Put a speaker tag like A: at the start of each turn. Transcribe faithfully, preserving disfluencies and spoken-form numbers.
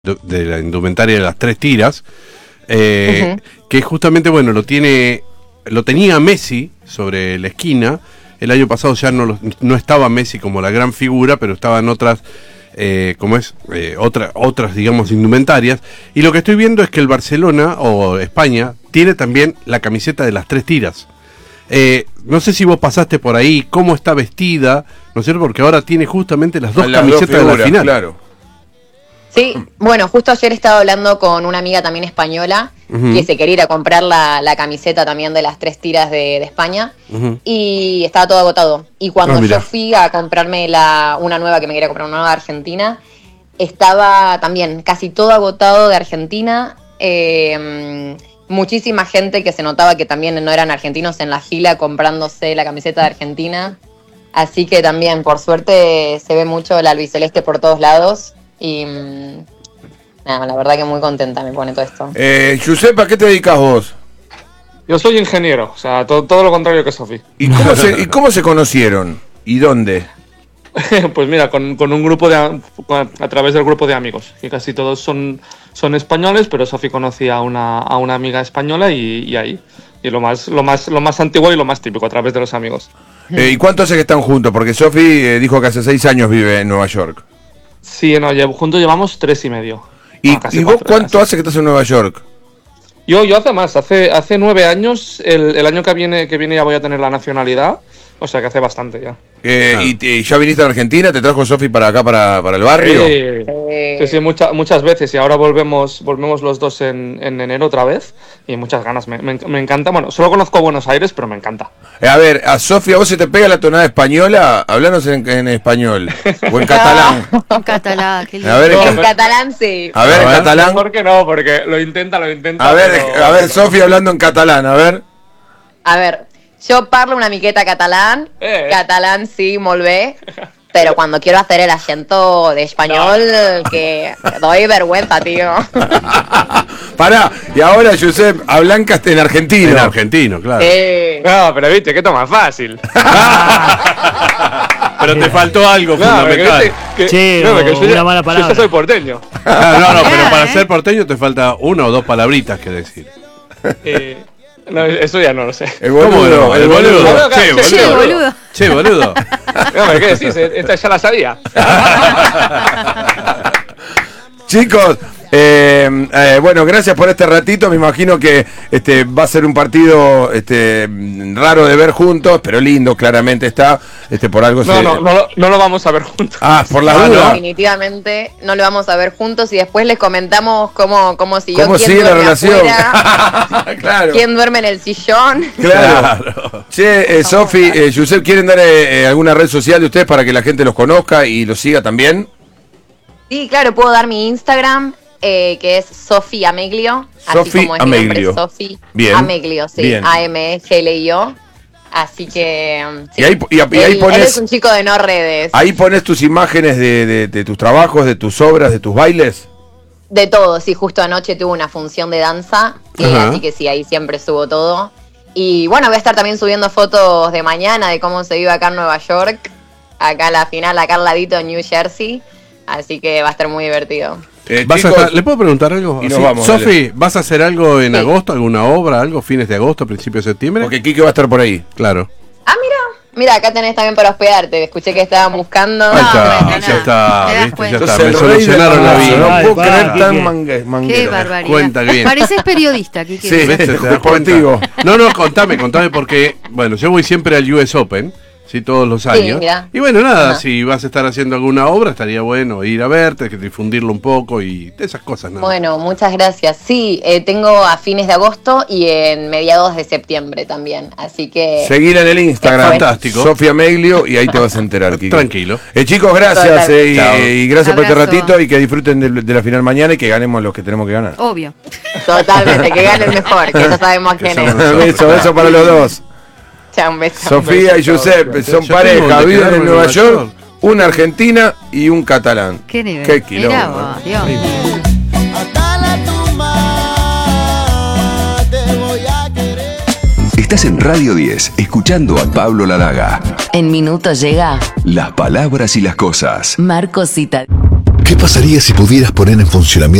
A: de la indumentaria de las tres tiras, eh, uh-huh. que justamente, bueno, lo tiene, lo tenía Messi sobre la esquina. El año pasado ya no, lo, no estaba Messi como la gran figura, pero estaban otras, eh, como es, eh, otra, otras, digamos, indumentarias. Y lo que estoy viendo es que el Barcelona, o España, tiene también la camiseta de las tres tiras. Eh, no sé si vos pasaste por ahí, cómo está vestida, ¿no es cierto? Porque ahora tiene justamente las dos las camisetas dos figuras, de la final.
B: Claro.
C: Sí, bueno, justo ayer estaba hablando con una amiga también española, uh-huh. que se quería ir a comprar la, la camiseta también de las tres tiras de, de España, uh-huh. y estaba todo agotado. Y cuando oh, yo fui a comprarme la, una nueva, que me quería comprar una nueva de Argentina, estaba también casi todo agotado de Argentina. Eh, muchísima gente que se notaba que también no eran argentinos en la fila comprándose la camiseta de Argentina. Así que también, por suerte, se ve mucho la albiceleste por todos lados. Y nada, la verdad que muy contenta me pone todo esto.
B: Eh, Giuseppe, ¿a qué te dedicas vos?
D: Yo soy ingeniero, o sea, todo, todo lo contrario que Sofi.
B: ¿Y cómo se, ¿y cómo se conocieron? ¿Y dónde?
D: Pues mira, con, con un grupo de a través del grupo de amigos, que casi todos son, son españoles, pero Sofi conocía a una, a una amiga española y, y ahí. Y lo más, lo más, lo más antiguo y lo más típico, a través de los amigos.
B: Eh, ¿Y cuánto hace que están juntos? Porque Sofi eh, dijo que hace seis años vive en Nueva York.
D: Sí, no, juntos llevamos tres y medio.
B: ¿Y,
D: no, casi
B: ¿y vos
D: cuatro,
B: cuánto
D: casi.
B: hace que estás en Nueva York?
D: Yo, yo hace más, hace, hace nueve años, el, el año que viene, que viene ya voy a tener la nacionalidad, o sea que hace bastante ya.
B: Eh, ah. ¿Y te, ya viniste a Argentina? ¿Te trajo Sofi para acá, para, para el barrio?
D: Sí, sí, sí mucha, muchas veces, y ahora volvemos volvemos los dos en, en enero otra vez, y muchas ganas, me, me, me encanta, bueno, solo conozco Buenos Aires, pero me encanta.
B: Eh, a ver, a Sofi, ¿a vos se te pega la tonada española? Hablanos en, en español, o en catalán.
E: En catalán, qué lindo.
B: A ver,
C: no,
B: en,
C: en catalán sí.
B: A ver, a en ver, catalán.
D: Mejor que no, porque lo intenta, lo intenta.
B: A ver,
D: pero...
B: a ver, Sofi hablando en catalán, a ver.
C: A ver, yo parlo una miqueta catalán, eh. catalán sí, molt bé, pero cuando quiero hacer el acento de español, no. que doy vergüenza, tío.
B: Pará, y ahora, Josep, hablan en argentino.
A: En argentino, claro.
C: Sí.
D: No, pero viste, que esto es más fácil.
A: Pero te faltó algo
D: no,
A: fundamental.
D: Que, que,
E: che,
D: no, que
E: una
D: yo ya,
E: mala palabra.
D: Yo ya soy porteño.
A: Ah, no, no, pero para ser porteño te falta una o dos palabritas que decir.
D: Eh... No, eso ya no lo sé.
B: El boludo,
A: el boludo. El boludo.
D: Che, boludo.
E: Che, boludo.
A: Che, boludo.
D: No, ¿qué decís? Esta ya la sabía.
B: Chicos, eh, eh, bueno, gracias por este ratito. Me imagino que este va a ser un partido este raro de ver juntos, pero lindo, claramente está. Este por algo
D: no,
B: se...
D: no, no, no lo vamos a ver juntos.
B: Ah, por la
C: no,
B: duda.
C: Definitivamente no lo vamos a ver juntos y después les comentamos cómo, cómo siguió,
B: ¿Cómo
C: quién
B: sigue la
C: duerme
B: relación?
C: afuera,
B: Claro.
C: quién duerme en el sillón.
B: Claro. claro. Che, eh, Sofi, eh, Giuseppe, ¿quieren dar eh, alguna red social de ustedes para que la gente los conozca y los siga también?
C: Sí, claro, puedo dar mi Instagram, eh, que es Sofi Ameglio, así
B: Sofi
C: como es
B: Ameglio.
C: mi nombre, Sofi
B: Bien.
C: Ameglio, sí,
B: Bien.
C: A M G L I O. Así que sí.
B: Y ahí, y, y ahí
C: él,
B: pones,
C: él es un chico de no redes.
B: Ahí pones tus imágenes de, de, de tus trabajos, de tus obras, de tus bailes.
C: De todo, sí, justo anoche tuve una función de danza, eh, así que sí, ahí siempre subo todo. Y bueno, voy a estar también subiendo fotos de mañana de cómo se vive acá en Nueva York, acá la final, acá al ladito en New Jersey, así que va a estar muy divertido.
B: Eh,
A: ¿Vas
B: chicos,
A: a estar, ¿Le puedo preguntar algo?
B: Y nos vamos,
A: Sofi,
B: dale.
A: ¿vas a hacer algo en
C: sí.
A: agosto, alguna obra, algo, fines de agosto, principios de septiembre?
B: Porque Quique va a estar por ahí.
A: Claro.
C: Ah, mira, mira, acá tenés también para hospedarte, escuché que estaban buscando.
A: Ahí está,
E: no,
A: ya
E: no,
A: está,
E: te das
A: ¿viste?
E: cuenta.
A: Ya está,
B: Sos
A: me
B: el rey
A: solucionaron
B: de
A: la
B: la
A: vida.
B: No
E: Ay,
B: puedo
E: pa,
B: creer tan
E: Quique.
B: mangue-
E: Qué
B: manguero.
E: barbaridad.
A: Cuenta bien.
E: Pareces periodista, Quique.
B: Sí.
A: ¿Viste? ¿Te das
B: Deportivo.
A: cuenta? No, no, contame, contame porque, bueno, yo voy siempre al U S Open, sí, todos los años.
C: mirá.
A: Y bueno, nada,
C: Ajá.
A: si vas a estar haciendo alguna obra, estaría bueno ir a verte, que difundirlo un poco y esas cosas, ¿no?
C: Bueno, muchas gracias. Sí, eh, tengo a fines de agosto y en mediados de septiembre también, así que...
B: Seguila en el Instagram.
A: Fantástico.
B: Sofía Meglio y ahí te vas a enterar, Quique.
A: Tranquilo.
B: Eh, chicos, gracias eh, y,
A: Chao.
B: eh, y gracias por este
E: Abrazo.
B: ratito y que disfruten de, de la final mañana y que ganemos los que tenemos que ganar.
E: Obvio.
C: Totalmente, que gane el mejor, que ya sabemos quién es.
A: somos-
B: beso, beso para los dos.
C: Chao, un beso.
B: Sofía y Giuseppe son
A: Yo
B: pareja,
A: tengo que
B: viven
A: quedarme
B: en
A: en
B: Nueva
A: Nueva
B: York,
A: York.
B: una argentina y un catalán.
E: Qué nivel.
B: Qué quilombo.
E: Mirá vos, Dios.
F: Hasta la tumba te voy a querer.
G: Estás en Radio diez, escuchando a Pablo Lalaga.
H: En minutos llega
G: Las palabras y las cosas.
H: Marco Cita. ¿Qué pasaría si pudieras poner en funcionamiento